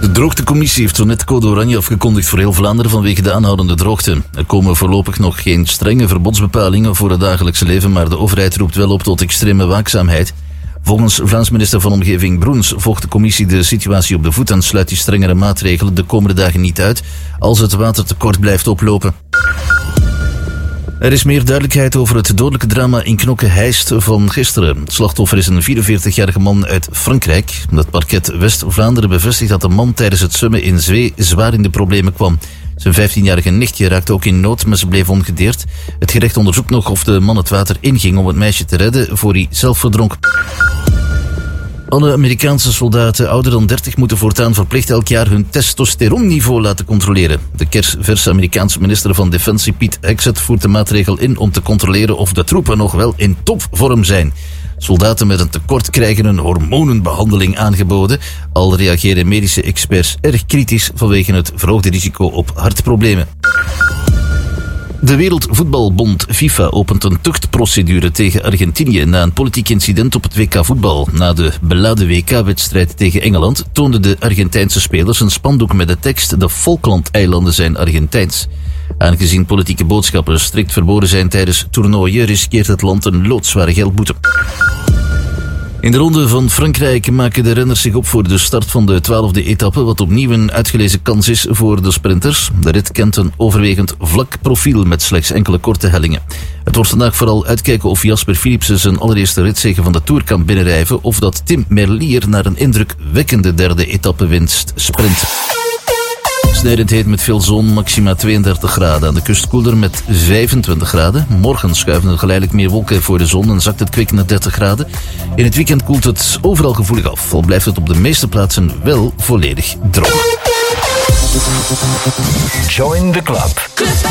De droogtecommissie heeft zo net code oranje afgekondigd voor heel Vlaanderen vanwege de aanhoudende droogte. Er komen voorlopig nog geen strenge verbodsbepalingen voor het dagelijkse leven, maar de overheid roept wel op tot extreme waakzaamheid. Volgens Vlaams minister van Omgeving Broens volgt de commissie de situatie op de voet en sluit die strengere maatregelen de komende dagen niet uit als het watertekort blijft oplopen. Er is meer duidelijkheid over het dodelijke drama in Knokke-Heist van gisteren. Het slachtoffer is een 44-jarige man uit Frankrijk. Het parket West-Vlaanderen bevestigt dat de man tijdens het zwemmen in Zwee zwaar in de problemen kwam. Zijn 15-jarige nichtje raakte ook in nood, maar ze bleef ongedeerd. Het gerecht onderzoekt nog of de man het water inging om het meisje te redden voor hij zelf verdronk. Alle Amerikaanse soldaten ouder dan 30 moeten voortaan verplicht elk jaar hun testosteronniveau laten controleren. De kersverse Amerikaanse minister van Defensie Pete Hegseth voert de maatregel in om te controleren of de troepen nog wel in topvorm zijn. Soldaten met een tekort krijgen een hormonenbehandeling aangeboden. Al reageren medische experts erg kritisch vanwege het verhoogde risico op hartproblemen. De Wereldvoetbalbond FIFA opent een tuchtprocedure tegen Argentinië na een politiek incident op het WK voetbal. Na de beladen WK-wedstrijd tegen Engeland toonden de Argentijnse spelers een spandoek met de tekst "De Falklandeilanden zijn Argentijns". Aangezien politieke boodschappen strikt verboden zijn tijdens toernooien, riskeert het land een loodzware geldboete. In de ronde van Frankrijk maken de renners zich op voor de start van de 12e etappe, wat opnieuw een uitgelezen kans is voor de sprinters. De rit kent een overwegend vlak profiel met slechts enkele korte hellingen. Het wordt vandaag vooral uitkijken of Jasper Philipsen zijn allereerste ritzege van de Tour kan binnenrijven of dat Tim Merlier naar een indrukwekkende derde etappewinst sprint. Snijdend heet met veel zon, maxima 32 graden. Aan de kust koeler met 25 graden. Morgen schuiven er geleidelijk meer wolken voor de zon en zakt het kwik naar 30 graden. In het weekend koelt het overal gevoelig af, al blijft het op de meeste plaatsen wel volledig droog. Join the club.